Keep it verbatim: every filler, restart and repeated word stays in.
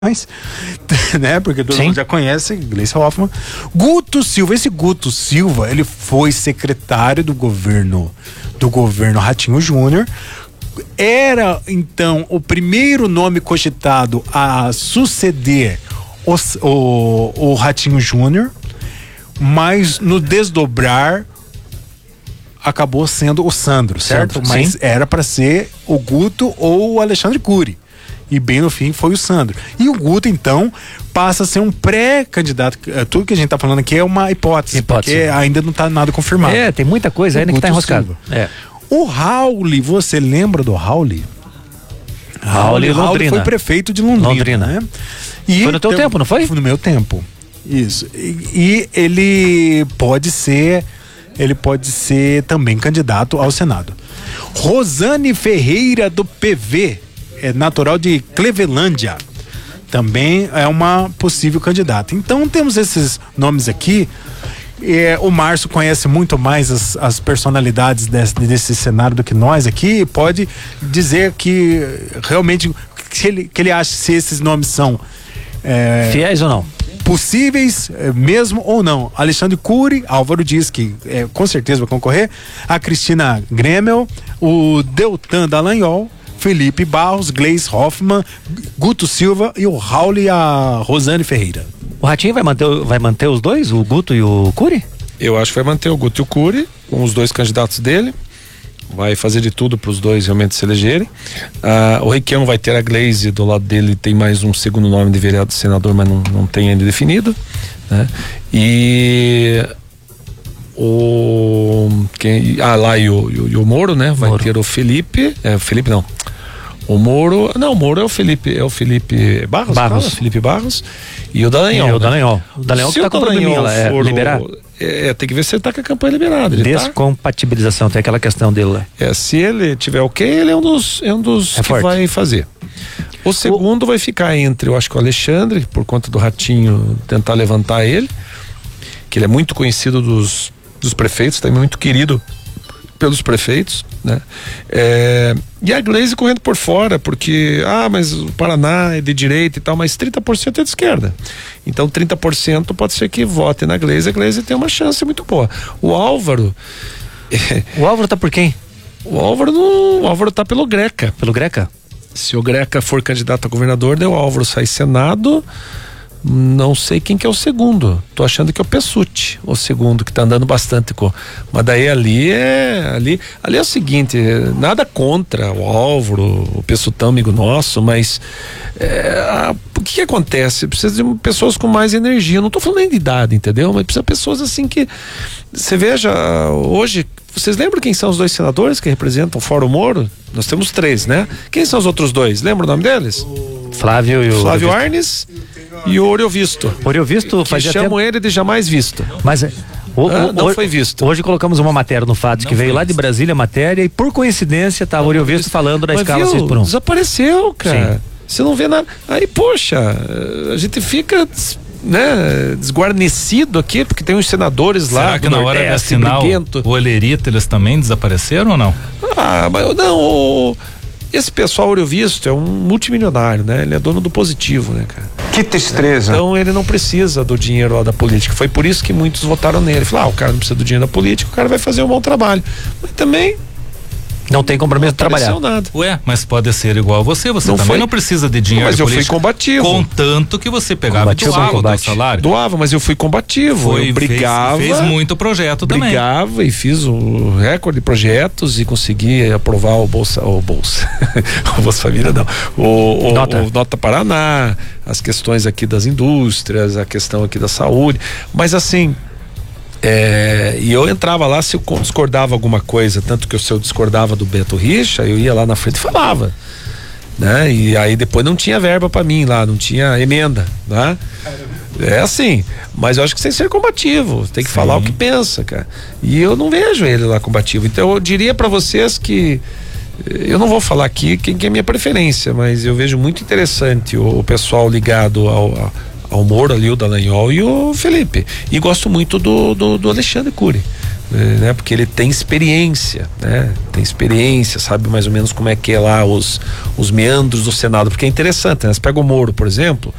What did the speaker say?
né? Porque todo Sim. mundo já conhece Gleice Hoffmann. Guto Silva, esse Guto Silva, ele foi secretário do governo do governo Ratinho Júnior. Era então o primeiro nome cogitado a suceder o, o, o Ratinho Júnior, mas no desdobrar acabou sendo o Sandro, certo? certo mas Sim. era para ser o Guto ou o Alexandre Cury. E bem no fim foi o Sandro. E o Guto, então, passa a ser um pré-candidato. Tudo que a gente tá falando aqui é uma hipótese, hipótese. porque ainda não tá nada confirmado. É, tem muita coisa ainda que tá enroscado. É. O Rauli, você lembra do Rauli? Rauli, Rauli, Rauli foi prefeito de Londrina. Londrina. Né? E foi no teu tem, tempo, não foi? Foi no meu tempo. Isso. E, e ele pode ser... Ele pode ser também candidato ao Senado. Rosane Ferreira, do P V, é natural de Clevelândia, também é uma possível candidata. Então temos esses nomes aqui. É, o Márcio conhece muito mais as, as personalidades desse, desse cenário do que nós aqui, pode dizer que realmente que ele, que ele acha se esses nomes são é, fiéis ou não, possíveis é, mesmo ou não. Alexandre Cury, Álvaro diz que é, com certeza vai concorrer, a Cristina Gremel, o Deltan Dallagnol, Felipe Barros, Gleice Hoffmann, Guto Silva e o Rauli e a Rosane Ferreira. O Ratinho vai manter, vai manter os dois, o Guto e o Cury? Eu acho que vai manter o Guto e o Cury, com os dois candidatos dele. Vai fazer de tudo para os dois realmente se elegerem. Ah, o Requião vai ter a Gleice do lado dele, tem mais um segundo nome de vereador, senador, mas não, não tem ainda definido, né? E o quem, ah, lá e o, e o Moro, né? Vai Moro. ter o Felipe, é, o Felipe não. O Moro, não, o Moro é o Felipe, é o Felipe Barros, Barros. Fala, Felipe Barros e o Dallagnol. E o Dallagnol. Né? O Dallagnol que tá com probleminha lá, é liberar. É, tem que ver se ele tá com a campanha liberada. Ele Descompatibilização, tá? Tem aquela questão dele lá. É, se ele tiver ok, ele é um dos, é um dos é que forte. vai fazer. O segundo o... vai ficar entre, eu acho que o Alexandre, por conta do Ratinho tentar levantar ele, que ele é muito conhecido dos, dos prefeitos, também muito querido pelos prefeitos, né? É, e a Gleice correndo por fora, porque, ah, mas o Paraná é de direita e tal, mas trinta por cento é de esquerda. Então trinta por cento pode ser que vote na Gleice, a Gleice tem uma chance muito boa. O Álvaro... É, o Álvaro tá por quem? O Álvaro não, o Álvaro tá pelo Greca. Pelo Greca? Se o Greca for candidato a governador, daí o Álvaro sai Senado. Não sei quem que é o segundo. Tô achando que é o Pessutti, o segundo, que tá andando bastante com. Mas daí ali é. Ali, ali é o seguinte, nada contra o Álvaro, o Pessutão, amigo nosso, mas é, a, o que, que acontece? Precisa de pessoas com mais energia. Eu não tô falando nem de idade, entendeu? Mas precisa de pessoas assim que. Você veja, hoje. Vocês lembram quem são os dois senadores que representam o Fórum Moro? Nós temos três, né? Quem são os outros dois? Lembra o nome deles? O Flávio e o... Flávio Arnes e o Oriovisto. Oriovisto fazia chamam tempo... ele de jamais visto. Mas... O, ah, o, não o, foi visto. Hoje colocamos uma matéria no Fatos, que veio lá de Brasília, a matéria, e por coincidência estava o Oriovisto falando da escala seis por um. Desapareceu, cara. Sim. Você não vê nada. Aí, poxa, a gente fica... né, desguarnecido aqui, porque tem uns senadores Será lá. Será que na hora de assinar o, o Olerito eles também desapareceram ou não? Ah, mas não, o, esse pessoal Oriovisto é um multimilionário, né? Ele é dono do Positivo, né, cara? Que tristeza. Então ele não precisa do dinheiro lá da política. Foi por isso que muitos votaram nele. Falaram, ah, o cara não precisa do dinheiro da política, o cara vai fazer um bom trabalho. Mas também não tem compromisso de trabalhar. Nada. Ué, mas pode ser igual a você, você não também foi... não precisa de dinheiro. Mas eu fui combativo. Contanto que você pegava e doava o teu salário. Doava, mas eu fui combativo. Foi, eu brigava. Fez, fez muito projeto brigava também. Brigava e fiz o recorde de projetos e consegui aprovar o Bolsa, o Bolsa, o Bolsa Família não, o, o, Nota. o Nota Paraná, as questões aqui das indústrias, a questão aqui da saúde, mas assim, É, e eu entrava lá, se eu discordava alguma coisa, tanto que se eu discordava do Beto Richa, eu ia lá na frente e falava, né? E aí depois não tinha verba pra mim lá, não tinha emenda, né? É assim, mas eu acho que você tem que ser combativo, tem que Sim. falar o que pensa, cara. E eu não vejo ele lá combativo, então eu diria pra vocês que eu não vou falar aqui quem que é a minha preferência, mas eu vejo muito interessante o, o pessoal ligado ao, ao ao Moro ali, o Dallagnol e o Felipe. E gosto muito do, do, do Alexandre Cury. né? Porque ele tem experiência, né? Tem experiência, sabe mais ou menos como é que é lá os, os meandros do Senado, porque é interessante, né? Você pega o Moro, por exemplo,